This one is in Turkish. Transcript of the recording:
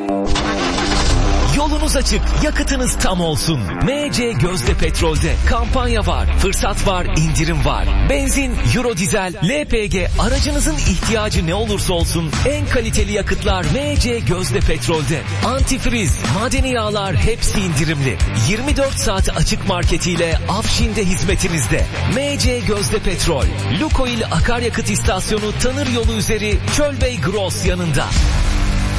Yolunuz açık, yakıtınız tam olsun. MC Gözde Petrol'de kampanya var, fırsat var, indirim var. Benzin, Euro Dizel, LPG, aracınızın ihtiyacı ne olursa olsun en kaliteli yakıtlar MC Gözde Petrol'de. Antifriz, madeni yağlar hepsi indirimli. 24 saat açık marketiyle Afşin'de hizmetinizde. MC Gözde Petrol, Lukoil Akaryakıt İstasyonu Tanır Yolu üzeri Çölbey Gross yanında.